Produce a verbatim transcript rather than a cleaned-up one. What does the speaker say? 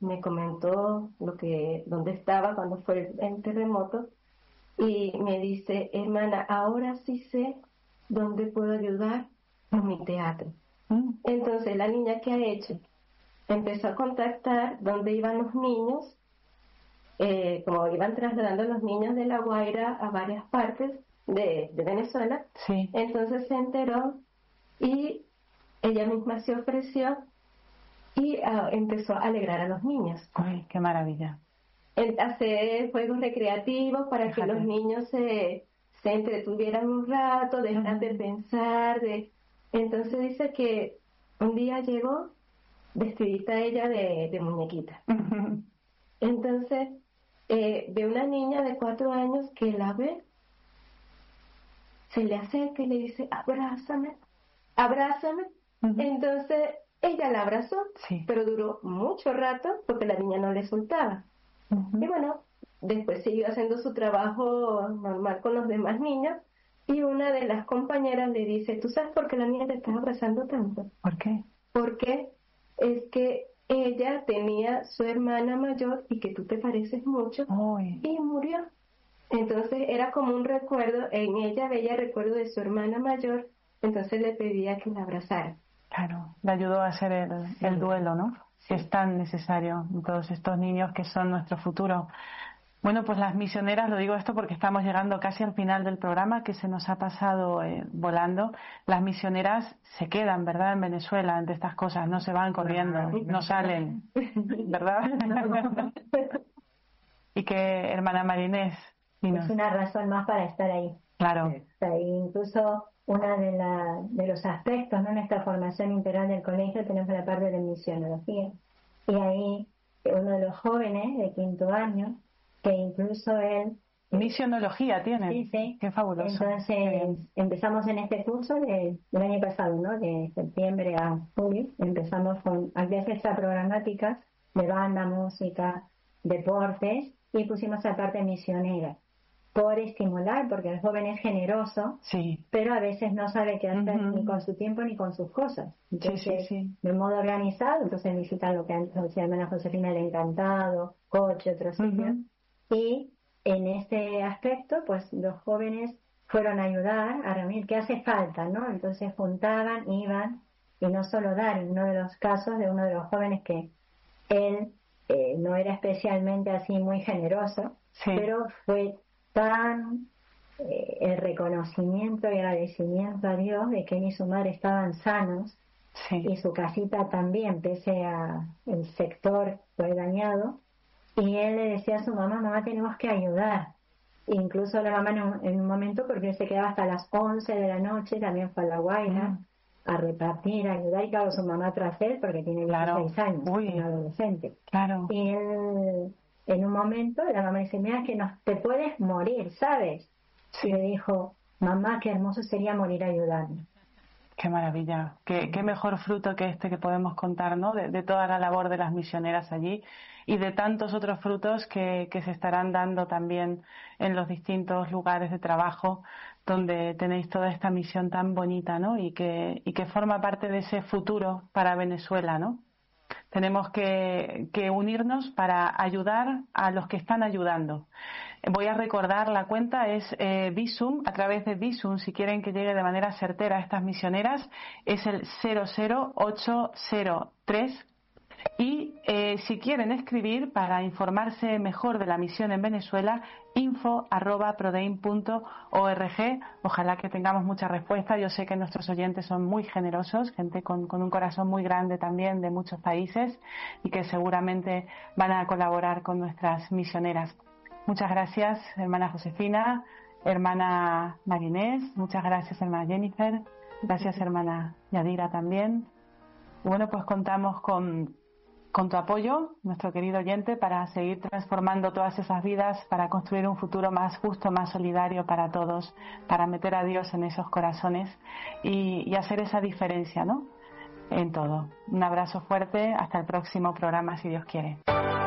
me comentó lo que, dónde estaba cuando fue el, el terremoto, y me dice, hermana, ahora sí sé dónde puedo ayudar con mi teatro. Mm. Entonces la niña, ¿qué ha hecho? Empezó a contactar dónde iban los niños, eh, como iban trasladando los niños de La Guaira a varias partes de, de Venezuela. Sí. Entonces se enteró y ella misma se ofreció y uh, empezó a alegrar a los niños. ¡Ay, qué maravilla! El hacer juegos recreativos para Fíjate. que los niños se, se entretuvieran un rato, dejaran uh-huh. de pensar. de Entonces dice que un día llegó vestidita ella de, de muñequita. Uh-huh. Entonces eh, ve una niña de cuatro años que la ve, se le acerca y le dice, abrázame, abrázame. Uh-huh. Entonces ella la abrazó, sí. pero duró mucho rato porque la niña no le soltaba. Uh-huh. Y bueno, después siguió haciendo su trabajo normal con los demás niños, y una de las compañeras le dice, ¿tú sabes por qué la niña te está abrazando tanto? ¿Por qué? Porque es que ella tenía su hermana mayor y que tú te pareces mucho. Uy. Y murió. Entonces era como un recuerdo, en ella veía recuerdo de su hermana mayor, entonces le pedía que la abrazara. Claro, le ayudó a hacer el, sí. el duelo, ¿no? Sí. Que es tan necesario en todos estos niños que son nuestro futuro. Bueno, pues las misioneras, lo digo esto porque estamos llegando casi al final del programa, que se nos ha pasado eh, volando. Las misioneras se quedan, ¿verdad?, en Venezuela ante estas cosas, no se van corriendo, no salen, ¿verdad? Y que, hermana Marinés, es una razón más para estar ahí. Claro. Está ahí. Incluso uno de, la, de los aspectos, ¿no?, en esta formación integral del colegio tenemos la parte de misionología. Y ahí uno de los jóvenes de quinto año, que incluso él... Misionología tiene. Sí, sí. Qué fabuloso. Entonces empezamos en este curso de, del año pasado, ¿no?, de septiembre a julio. Empezamos con actividades extraprogramáticas de banda, música, deportes, y pusimos la parte misionera por estimular, porque el joven es generoso, sí. pero a veces no sabe qué hacer uh-huh. ni con su tiempo ni con sus cosas. Entonces, sí, sí, sí. de modo organizado, entonces visitan lo que antes decía hermana Josefina, el Encantado, Coche, otros uh-huh. sitios. Y en este aspecto, pues los jóvenes fueron a ayudar a reunir qué hace falta, ¿no? Entonces juntaban, iban, y no solo dar. En uno de los casos de uno de los jóvenes que él eh, no era especialmente así muy generoso, sí. pero fue tan eh, el reconocimiento y agradecimiento a Dios de que él y su madre estaban sanos, sí. y su casita también, pese a el sector fue dañado, y él le decía a su mamá, mamá, tenemos que ayudar. Incluso la mamá en un, en un momento, porque él se quedaba hasta las once de la noche, también fue a La Guaira mm. a repartir, a ayudar, y claro, su mamá tras él, porque tiene dieciséis claro. años, Uy. un adolescente. Claro. Y él, en un momento, la mamá dice, mira que nos, te puedes morir, ¿sabes? Sí. Y le dijo, mamá, qué hermoso sería morir ayudando. Qué maravilla, qué, qué mejor fruto que este que podemos contar, ¿no? De, de toda la labor de las misioneras allí y de tantos otros frutos que, que se estarán dando también en los distintos lugares de trabajo donde tenéis toda esta misión tan bonita, ¿no? Y que, y que forma parte de ese futuro para Venezuela, ¿no? Tenemos que, que unirnos para ayudar a los que están ayudando. Voy a recordar, la cuenta es eh, Visum, a través de Visum, si quieren que llegue de manera certera a estas misioneras, es el cero cero ocho cero tres. Y eh, si quieren escribir para informarse mejor de la misión en Venezuela, info arroba prodeim punto org. Ojalá que tengamos mucha respuesta. Yo sé que nuestros oyentes son muy generosos, gente con, con un corazón muy grande también de muchos países, y que seguramente van a colaborar con nuestras misioneras. Muchas gracias, hermana Josefina, hermana Marinés, muchas gracias, hermana Jennifer, gracias, hermana Yadira también. Y bueno, pues contamos con con tu apoyo, nuestro querido oyente, para seguir transformando todas esas vidas, para construir un futuro más justo, más solidario para todos, para meter a Dios en esos corazones y, y hacer esa diferencia, ¿no?, en todo. Un abrazo fuerte, hasta el próximo programa, si Dios quiere.